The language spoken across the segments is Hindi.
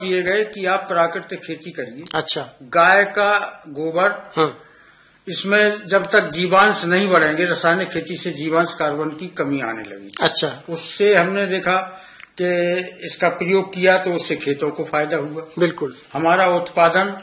दिए गए कि आप प्राकृतिक खेती करिए। अच्छा। गाय का गोबर, इसमें जब तक जीवांश नहीं बढ़ेंगे, रासायनिक खेती से जीवांश कार्बन की कमी आने लगी। अच्छा। उससे हमने देखा कि इसका प्रयोग किया तो उससे खेतों को फायदा हुआ। बिल्कुल। हमारा उत्पादन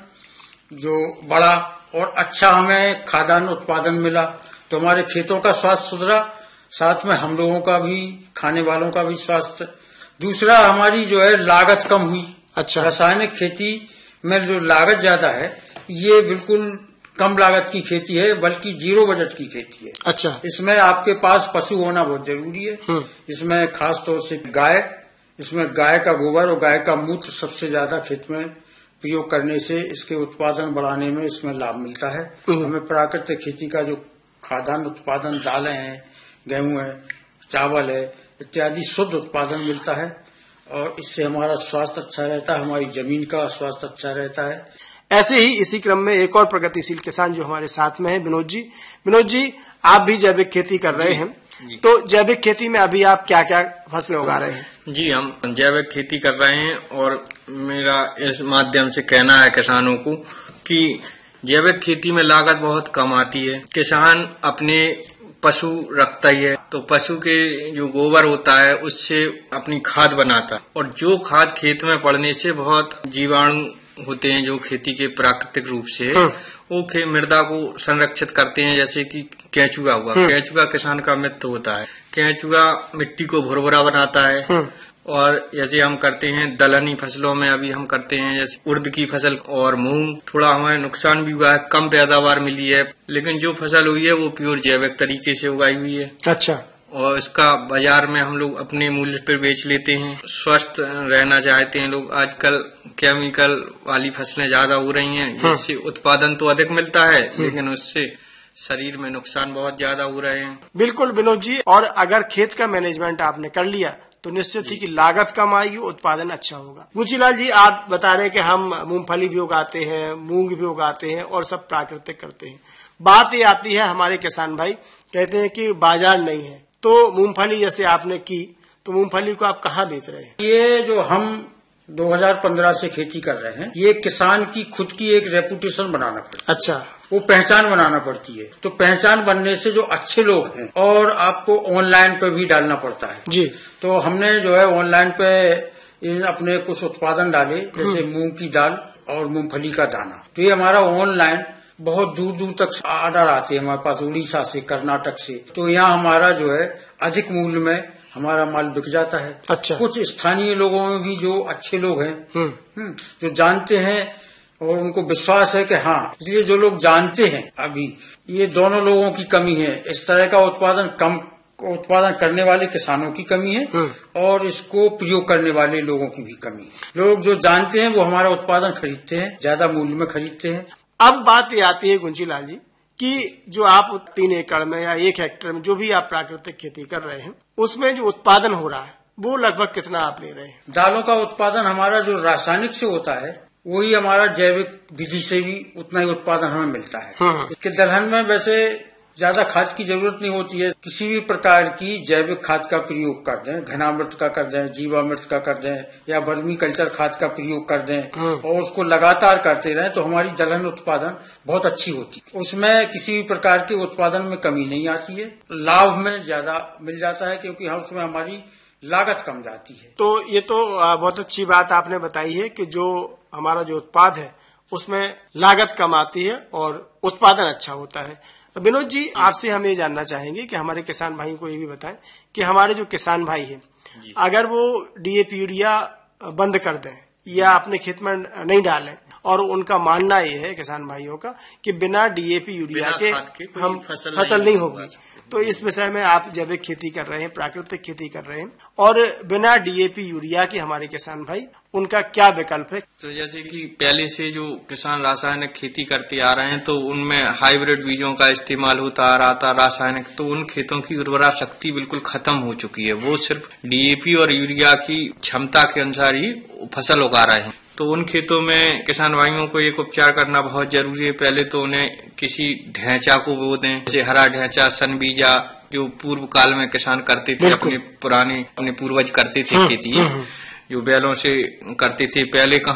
जो बढ़ा और अच्छा हमें खाद्यान्न उत्पादन मिला, तो हमारे खेतों का स्वास्थ्य सुधरा, साथ में हम लोगों का भी, खाने वालों का भी स्वास्थ्य। दूसरा, हमारी जो है लागत कम हुई। अच्छा। रासायनिक खेती में जो लागत ज्यादा है, ये बिल्कुल कम लागत की खेती है, बल्कि जीरो बजट की खेती है। अच्छा। इसमें आपके पास पशु होना बहुत जरूरी है। इसमें खास तौर से गाय, इसमें गाय का गोबर और गाय का मूत्र सबसे ज्यादा खेत में प्रयोग करने से इसके उत्पादन बढ़ाने में इसमें लाभ मिलता है। हमें प्राकृतिक खेती का जो खाद्यान्न उत्पादन, दालें हैं, गेहूं है, चावल है इत्यादि शुद्ध उत्पादन मिलता है और इससे हमारा स्वास्थ्य अच्छा रहता है, हमारी जमीन का स्वास्थ्य अच्छा रहता है। ऐसे ही इसी क्रम में एक और प्रगतिशील किसान जो हमारे साथ में है, विनोद जी। विनोद जी, आप भी जैविक खेती कर रहे हैं, तो जैविक खेती में अभी आप क्या क्या फसलें उगा रहे हैं? जी, हम जैविक खेती कर रहे हैं और मेरा इस माध्यम से कहना है किसानों को कि जैविक खेती में लागत बहुत कम आती है। किसान अपने पशु रखता ही है, तो पशु के जो गोबर होता है उससे अपनी खाद बनाता है, और जो खाद खेत में पड़ने से बहुत जीवाणु होते हैं जो खेती के प्राकृतिक रूप से वो मृदा को संरक्षित करते हैं। जैसे कि केंचुआ हुआ, केंचुआ किसान का मित्र होता है। केंचुआ मिट्टी को भुरभुरा बनाता है। और जैसे हम करते हैं दलहनी फसलों में, अभी हम करते हैं जैसे उड़द की फसल और मूंग, थोड़ा हमें नुकसान भी हुआ है, कम पैदावार मिली है, लेकिन जो फसल हुई है वो प्योर जैविक तरीके से उगाई हुई है। अच्छा। और इसका बाजार में हम लोग अपने मूल्य पर बेच लेते हैं। स्वस्थ रहना चाहते हैं लोग, आजकल केमिकल वाली फसलें ज्यादा हो रही हैं, जिससे उत्पादन तो अधिक मिलता है लेकिन उससे शरीर में नुकसान बहुत ज्यादा हो रहे हैं। बिल्कुल विनोद जी, और अगर खेत का मैनेजमेंट आपने कर लिया तो निश्चित ही कि लागत कम आएगी, उत्पादन अच्छा होगा। गुंजीलाल जी, आप बता रहे कि हम मूंगफली भी उगाते हैं, मूंग भी उगाते हैं और सब प्राकृतिक करते हैं। बात ये आती है, हमारे किसान भाई कहते हैं कि बाजार नहीं है, तो मूंगफली जैसे आपने की, तो मूंगफली को आप कहाँ बेच रहे हैं? ये जो हम 2015 से खेती कर रहे हैं, ये किसान की खुद की एक रेपुटेशन बनाना पड़ता है। अच्छा। वो पहचान बनाना पड़ती है। तो पहचान बनने से जो अच्छे लोग हैं, और आपको ऑनलाइन पे भी डालना पड़ता है जी। तो हमने जो है ऑनलाइन पे अपने कुछ उत्पादन डाले, जैसे मूंग की दाल और मूंगफली का दाना। तो ये हमारा ऑनलाइन बहुत दूर दूर तक ऑर्डर आते हैं हमारे पास, उड़ीसा से, कर्नाटक से। तो यहाँ हमारा जो है अधिक मूल्य में हमारा माल बिक जाता है। अच्छा। कुछ स्थानीय लोगों में भी जो अच्छे लोग हैं, जो जानते हैं और उनको विश्वास है कि हाँ, इसलिए जो लोग जानते हैं, अभी ये दोनों लोगों की कमी है। इस तरह का उत्पादन करने वाले किसानों की कमी है और इसको प्रयोग करने वाले लोगों की भी कमी है। लोग जो जानते हैं वो हमारा उत्पादन खरीदते हैं, ज्यादा मूल्य में खरीदते हैं। अब बात ये आती है गुंजीलाल जी कि जो आप 3 एकड़ में या 1 हेक्टेयर में जो भी आप प्राकृतिक खेती कर रहे हैं, उसमें जो उत्पादन हो रहा है वो लगभग कितना आप ले रहे हैं? दालों का उत्पादन हमारा जो रासायनिक से होता है, वही हमारा जैविक विधि से भी उतना ही उत्पादन हमें मिलता है। इसके दलहन में वैसे ज्यादा खाद की जरूरत नहीं होती है। किसी भी प्रकार की जैविक खाद का प्रयोग कर दें, घनामृत का कर दें, जीवामृत का कर दें, या वर्मी कल्चर खाद का प्रयोग कर दें और उसको लगातार करते रहें, तो हमारी दलहन उत्पादन बहुत अच्छी होती है। उसमें किसी भी प्रकार के उत्पादन में कमी नहीं आती है, लाभ में ज्यादा मिल जाता है, क्योंकि उसमें हमारी लागत कम जाती है। तो ये तो बहुत अच्छी बात आपने बताई है कि जो हमारा जो उत्पाद है उसमें लागत कम आती है और उत्पादन अच्छा होता है। विनोद जी, आपसे हम ये जानना चाहेंगे कि हमारे किसान भाई को ये भी बताएं कि हमारे जो किसान भाई हैं, अगर वो डीएपी यूरिया बंद कर दें या अपने खेत में नहीं डालें, और उनका मानना ये है किसान भाइयों का कि बिना डीएपी यूरिया के हम फसल नहीं होगी, तो इस विषय में आप जैविक खेती कर रहे हैं, प्राकृतिक खेती कर रहे हैं, और बिना डीएपी यूरिया के हमारे किसान भाई, उनका क्या विकल्प है? तो जैसे कि पहले से जो किसान रासायनिक खेती करते आ रहे हैं, तो उनमें हाइब्रिड बीजों का इस्तेमाल होता आ रहा था, रासायनिक, तो उन खेतों की उर्वरा शक्ति बिल्कुल खत्म हो चुकी है। वो सिर्फ डीएपी और यूरिया की क्षमता के अनुसार ही फसल उगा रहे हैं। तो उन खेतों में किसान भाइयों को एक उपचार करना बहुत जरूरी है। पहले तो उन्हें किसी ढैंचा को बो दें, जैसे हरा ढैंचा, सन बीजा, जो पूर्व काल में किसान करते थे, अपने पूर्वज करते थे खेती। जो बैलों से करते थे। पहले